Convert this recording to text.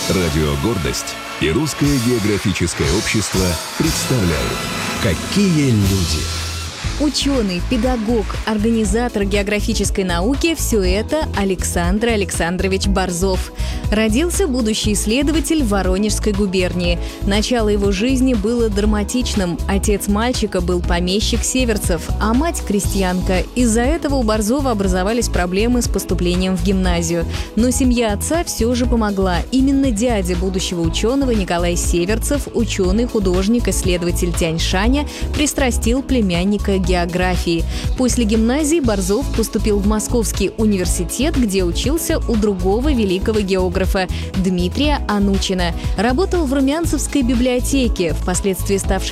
Радио «Гордость» и Русское географическое общество представляют «Какие люди». Ученый, педагог, организатор географической науки – все это Александр Александрович Борзов. Родился будущий исследователь в Воронежской губернии. Начало его жизни было драматичным. Отец мальчика был помещик Северцев, а мать – крестьянка. Из-за этого у Борзова образовались проблемы с поступлением в гимназию. Но семья отца все же помогла. Именно дядя будущего ученого Николай Северцев, ученый, художник, исследователь Тянь-Шаня, пристрастил племянника к географии. После гимназии Борзов поступил в Московский университет, где учился у другого великого географа Дмитрия Анучина. Работал в Румянцевской библиотеке, впоследствии ставшей